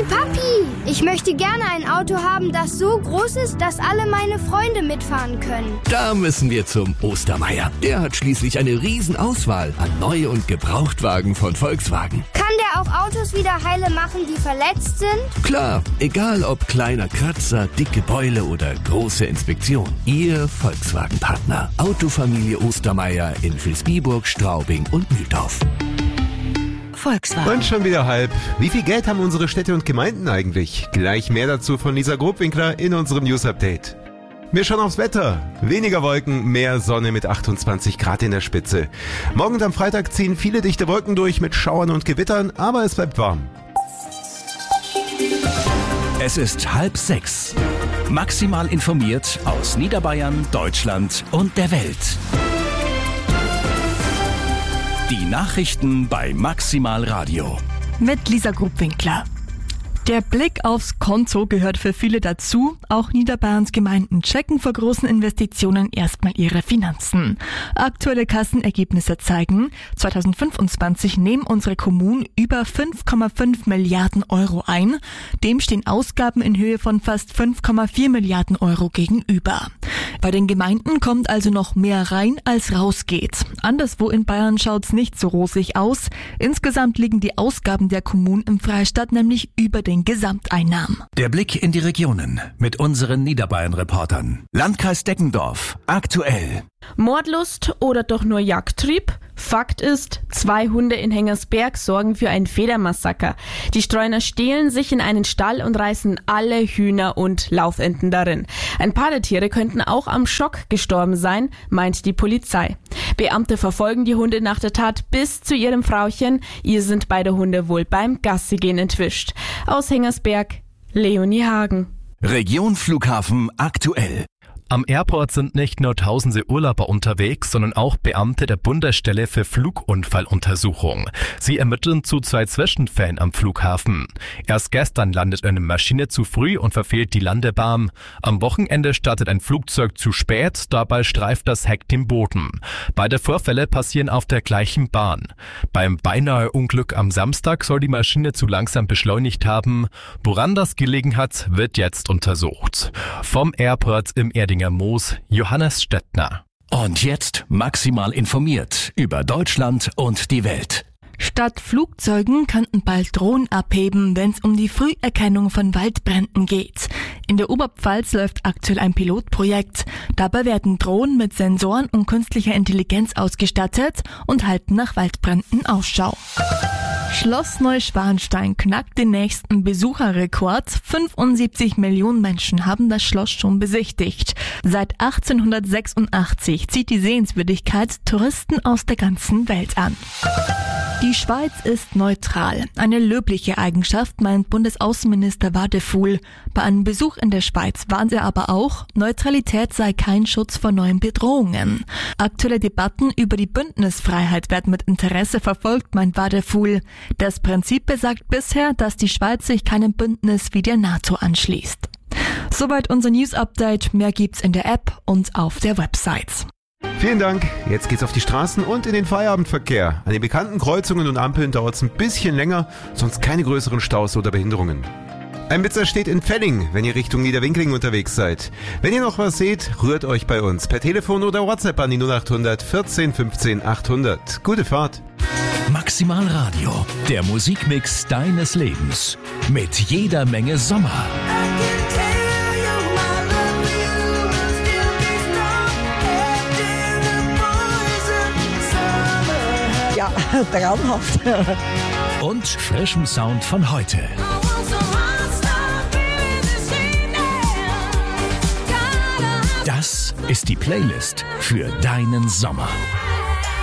Papi, ich möchte gerne ein Auto haben, das so groß ist, dass alle meine Freunde mitfahren können. Da müssen wir zum Ostermeier. Der hat schließlich eine Riesenauswahl an Neu- und Gebrauchtwagen von Volkswagen. Kann der auch Autos wieder heile machen, die verletzt sind? Klar, egal ob kleiner Kratzer, dicke Beule oder große Inspektion. Ihr Volkswagen-Partner. Autofamilie Ostermeier in Vilsbiburg, Straubing und Mühldorf. Volkswagen. Und schon wieder halb. Wie viel Geld haben unsere Städte und Gemeinden eigentlich? Gleich mehr dazu von Lisa Grobwinkler in unserem News-Update. Wir schauen aufs Wetter. Weniger Wolken, mehr Sonne mit 28 Grad in der Spitze. Morgen und am Freitag ziehen viele dichte Wolken durch mit Schauern und Gewittern, aber es bleibt warm. Es ist 5:30. Maximal informiert aus Niederbayern, Deutschland und der Welt. Die Nachrichten bei Maximal Radio. Mit Lisa Grobwinkler. Der Blick aufs Konto gehört für viele dazu. Auch Niederbayerns Gemeinden checken vor großen Investitionen erstmal ihre Finanzen. Aktuelle Kassenergebnisse zeigen, 2025 nehmen unsere Kommunen über 5,5 Milliarden Euro ein. Dem stehen Ausgaben in Höhe von fast 5,4 Milliarden Euro gegenüber. Bei den Gemeinden kommt also noch mehr rein, als rausgeht. Anderswo in Bayern schaut's nicht so rosig aus. Insgesamt liegen die Ausgaben der Kommunen im Freistaat nämlich über den Gesamteinnahmen. Der Blick in die Regionen mit unseren Niederbayern-Reportern. Landkreis Deggendorf. Aktuell. Mordlust oder doch nur Jagdtrieb? Fakt ist, 2 Hunde in Hengersberg sorgen für ein Federmassaker. Die Streuner stehlen sich in einen Stall und reißen alle Hühner und Laufenten darin. Ein paar der Tiere könnten auch am Schock gestorben sein, meint die Polizei. Beamte verfolgen die Hunde nach der Tat bis zu ihrem Frauchen. Ihr sind beide Hunde wohl beim Gassigehen entwischt. Aus Hengersberg, Leonie Hagen. Region Flughafen aktuell. Am Airport sind nicht nur tausende Urlauber unterwegs, sondern auch Beamte der Bundesstelle für Flugunfalluntersuchung. Sie ermitteln zu 2 Zwischenfällen am Flughafen. Erst gestern landet eine Maschine zu früh und verfehlt die Landebahn. Am Wochenende startet ein Flugzeug zu spät, dabei streift das Heck den Boden. Beide Vorfälle passieren auf der gleichen Bahn. Beim beinahe Unglück am Samstag soll die Maschine zu langsam beschleunigt haben. Woran das gelegen hat, wird jetzt untersucht. Vom Airport im Erdinger Moos, Johannes Stettner. Und jetzt maximal informiert über Deutschland und die Welt. Statt Flugzeugen könnten bald Drohnen abheben, wenn es um die Früherkennung von Waldbränden geht. In der Oberpfalz läuft aktuell ein Pilotprojekt. Dabei werden Drohnen mit Sensoren und künstlicher Intelligenz ausgestattet und halten nach Waldbränden Ausschau. Schloss Neuschwanstein knackt den nächsten Besucherrekord. 75 Millionen Menschen haben das Schloss schon besichtigt. Seit 1886 zieht die Sehenswürdigkeit Touristen aus der ganzen Welt an. Die Schweiz ist neutral. Eine löbliche Eigenschaft, meint Bundesaußenminister Wadefuhl. Bei einem Besuch in der Schweiz warnt er aber auch, Neutralität sei kein Schutz vor neuen Bedrohungen. Aktuelle Debatten über die Bündnisfreiheit werden mit Interesse verfolgt, meint Wadefuhl. Das Prinzip besagt bisher, dass die Schweiz sich keinem Bündnis wie der NATO anschließt. Soweit unser News-Update. Mehr gibt's in der App und auf der Website. Vielen Dank. Jetzt geht's auf die Straßen und in den Feierabendverkehr. An den bekannten Kreuzungen und Ampeln dauert's ein bisschen länger, sonst keine größeren Staus oder Behinderungen. Ein Blitzer steht in Velling, wenn ihr Richtung Niederwinklingen unterwegs seid. Wenn ihr noch was seht, rührt euch bei uns per Telefon oder WhatsApp an die 0800 14 15 800. Gute Fahrt. Maximal Radio, der Musikmix deines Lebens. Mit jeder Menge Sommer. Ja, traumhaft. Und frischem Sound von heute. Das ist die Playlist für deinen Sommer.